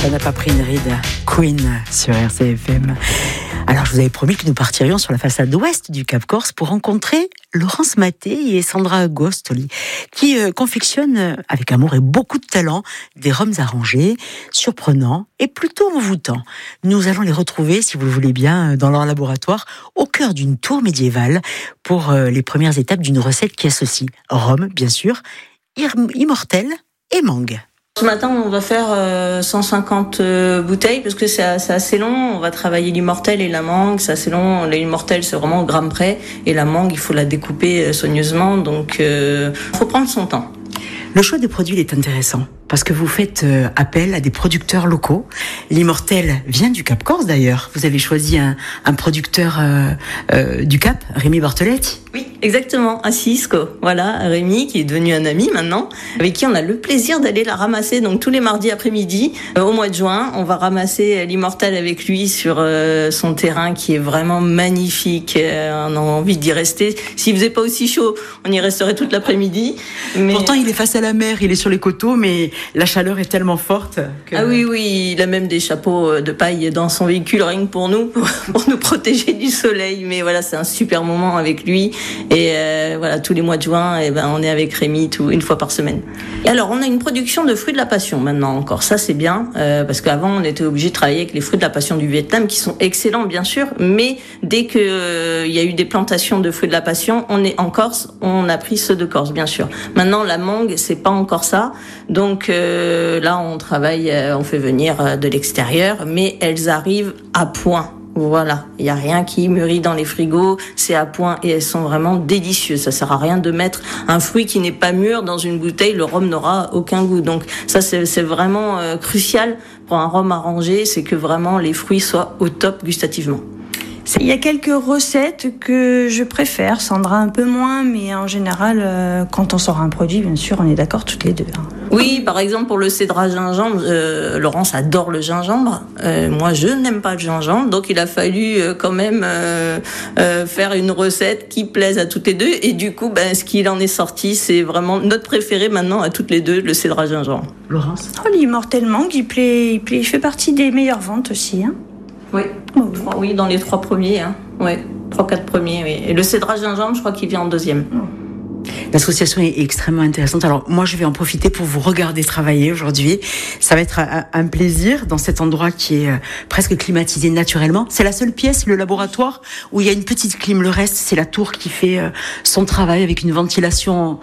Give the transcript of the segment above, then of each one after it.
Ça n'a pas pris une ride. Queen sur RCFM. Alors, je vous avais promis que nous partirions sur la façade ouest du Cap Corse pour rencontrer Laurence Maté et Sandra Agostoli, qui confectionnent avec amour et beaucoup de talent des rhums arrangés, surprenants et plutôt envoûtants. Nous allons les retrouver, si vous le voulez bien, dans leur laboratoire, au cœur d'une tour médiévale, pour les premières étapes d'une recette qui associe rhum, bien sûr, immortel et mangue. Ce matin, on va faire 150 bouteilles parce que c'est assez long. On va travailler l'immortel et la mangue. C'est assez long. L'immortel, c'est vraiment au gramme près. Et la mangue, il faut la découper soigneusement. Donc, faut prendre son temps. Le choix des produits est intéressant parce que vous faites appel à des producteurs locaux. L'immortel vient du Cap Corse d'ailleurs. Vous avez choisi un producteur du Cap, Rémi Bartoletti. Oui, exactement, à Cisco. Voilà, Rémi qui est devenu un ami maintenant, avec qui on a le plaisir d'aller la ramasser. Donc tous les mardis après-midi, au mois de juin, on va ramasser l'immortel avec lui sur son terrain qui est vraiment magnifique. On a envie d'y rester. S'il faisait pas aussi chaud, on y resterait toute l'après-midi. Mais... Pourtant, il est face à la mer, il est sur les coteaux, mais la chaleur est tellement forte que... Ah oui, il a même des chapeaux de paille dans son véhicule, rien que pour nous protéger du soleil. Mais voilà, c'est un super moment avec lui. Et voilà, tous les mois de juin, on est avec Rémi une fois par semaine. Et alors, on a une production de fruits de la passion maintenant encore. Ça, c'est bien, parce qu'avant, on était obligé de travailler avec les fruits de la passion du Vietnam, qui sont excellents, bien sûr. Mais dès que il y a eu des plantations de fruits de la passion, on est en Corse, on a pris ceux de Corse, bien sûr. Maintenant, la mangue, c'est pas encore ça. Donc là, on travaille, on fait venir de l'extérieur, mais elles arrivent à point. Voilà, il y a rien qui mûrit dans les frigos, c'est à point et elles sont vraiment délicieuses. Ça sert à rien de mettre un fruit qui n'est pas mûr dans une bouteille, le rhum n'aura aucun goût. Donc ça c'est vraiment crucial pour un rhum arrangé, c'est que vraiment les fruits soient au top gustativement. Il y a quelques recettes que je préfère, Sandra un peu moins, mais en général, quand on sort un produit, bien sûr, on est d'accord toutes les deux. Oui, par exemple, pour le cédrage gingembre, Laurence adore le gingembre. Moi, je n'aime pas le gingembre, donc il a fallu quand même faire une recette qui plaise à toutes les deux. Et du coup, ce qu'il en est sorti, c'est vraiment notre préféré maintenant à toutes les deux, le cédrage gingembre. Laurence ? L'immortel mangue, il fait partie des meilleures ventes aussi, hein. Oui. Oui, dans les 3 premiers, hein. Ouais, 3-4 premiers, oui. Et le cédrage gingembre, je crois qu'il vient en 2e. L'association est extrêmement intéressante. Alors moi, je vais en profiter pour vous regarder travailler aujourd'hui. Ça va être un plaisir dans cet endroit qui est presque climatisé naturellement. C'est la seule pièce, le laboratoire, où il y a une petite clim. Le reste, c'est la tour qui fait son travail avec une ventilation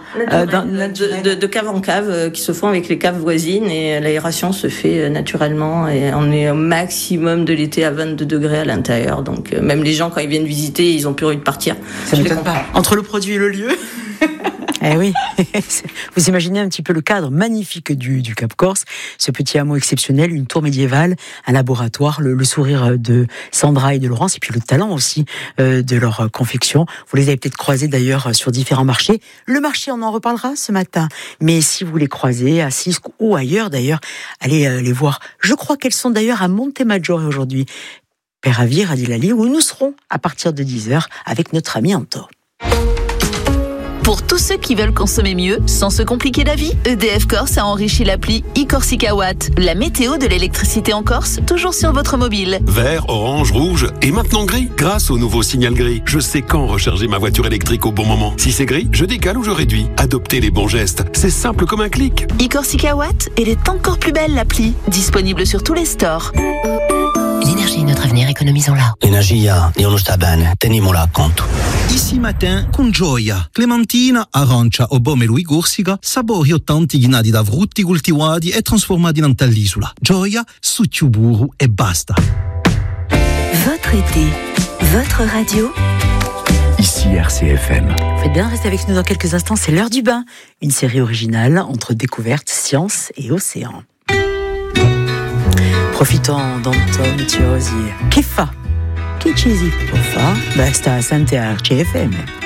de cave en cave qui se font avec les caves voisines et l'aération se fait naturellement et on est au maximum de l'été à 22 degrés à l'intérieur. Donc même les gens, quand ils viennent visiter, ils ont plus envie de partir. Ça ne m'étonne pas. Entre le produit et le lieu. Eh oui, vous imaginez un petit peu le cadre magnifique du Cap Corse, ce petit hameau exceptionnel, une tour médiévale, un laboratoire, le sourire de Sandra et de Laurence, et puis le talent aussi de leur confection. Vous les avez peut-être croisés d'ailleurs sur différents marchés. Le marché, on en reparlera ce matin, mais si vous les croisez à Cisco ou ailleurs d'ailleurs, allez les voir. Je crois qu'elles sont d'ailleurs à Montemaggiore aujourd'hui, Peravia, Radilali, où nous serons à partir de 10h avec notre ami Anto. Pour tous ceux qui veulent consommer mieux, sans se compliquer la vie, EDF Corse a enrichi l'appli e-Corsica Watt. La météo de l'électricité en Corse, toujours sur votre mobile. Vert, orange, rouge et maintenant gris. Grâce au nouveau signal gris, je sais quand recharger ma voiture électrique au bon moment. Si c'est gris, je décale ou je réduis. Adoptez les bons gestes. C'est simple comme un clic. e-Corsica Watt, elle est encore plus belle l'appli. Disponible sur tous les stores. L'énergie est notre avenir, économisons-la. L'energia non sta bene, teniamola a conto. Ici matin, con gioia, clementina, arancia o pomelo e corsica, sapori 80 ghinati da frutti coltivati e trasformati in all'isola. Gioia, succio burro e basta. Votre été, votre radio. Ici RCFM. Vous faites bien de rester avec nous dans quelques instants, c'est l'heure du bain. Une série originale entre découverte, science et océan. Profitons d'Anton Tiosi. Che fa? Che ci si può fare? Beh, sta a Sante RCFM.